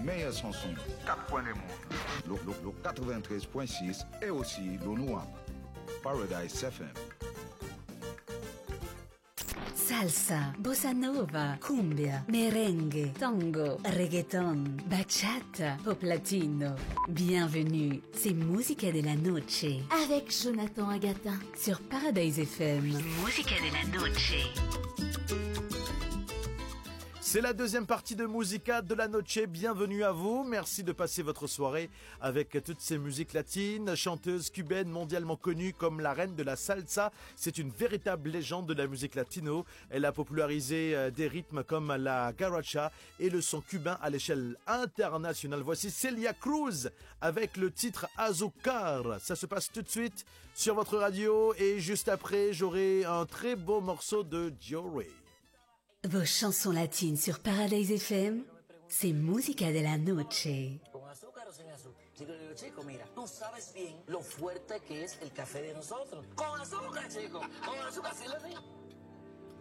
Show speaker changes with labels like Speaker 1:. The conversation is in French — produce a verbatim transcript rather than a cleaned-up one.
Speaker 1: meilleures chansons. Quatre points de monde. Le, le, le quatre-vingt-treize point six et aussi le Noir. Paradise F M.
Speaker 2: Salsa, bossa nova, cumbia, merengue, tango, reggaeton, bachata, pop latino. Bienvenue, c'est Musica de la Noche avec Jonathan Agata sur Paradise F M. Musica de la Noche.
Speaker 3: C'est la deuxième partie de Musica de la Noche. Bienvenue à vous. Merci de passer votre soirée avec toutes ces musiques latines. Chanteuse cubaine mondialement connue comme la reine de la salsa. C'est une véritable légende de la musique latino. Elle a popularisé des rythmes comme la guaracha et le son cubain à l'échelle internationale. Voici Celia Cruz avec le titre Azucar. Ça se passe tout de suite sur votre radio et juste après, j'aurai un très beau morceau de Joe.
Speaker 2: Vos chansons latines sur Paradise F M, c'est Musica de la Noche.
Speaker 4: ¿Con azúcar o sin azúcar? Chico, le digo, chico, mira, tú sabes bien lo fuerte que es el café de nosotros. Con azúcar, chico, con azúcar, sí lo digo.